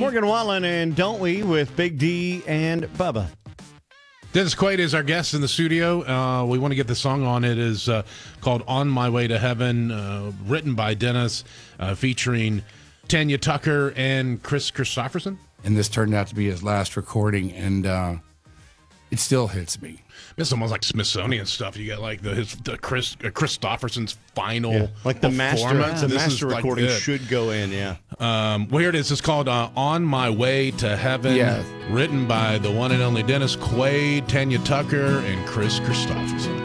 Morgan Wallen and Don't We with Big D and Bubba. Dennis Quaid is our guest in the studio. We want to get the song on. It is called On My Way to Heaven, written by Dennis, featuring Tanya Tucker and Chris Christopherson. And this turned out to be his last recording, and it still hits me. It's almost like Smithsonian stuff. You got like the Christopherson's final like the master. performance. The This master is recording like should go in. Yeah. Well, here it is. It's called On My Way to Heaven. Yeah. Written by the one and only Dennis Quaid, Tanya Tucker, and Chris Christopherson.